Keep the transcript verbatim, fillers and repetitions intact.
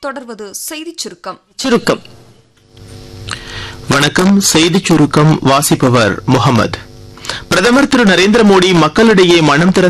தொடர்வது செய்திச் சுருக்கம் சுருக்கம் வணக்கம். செய்திச் சுருக்கம் வாசிப்பவர் முகமது. பிரதமர் திரு நரேந்திர மோடி மக்களிடையே மனம் திறந்த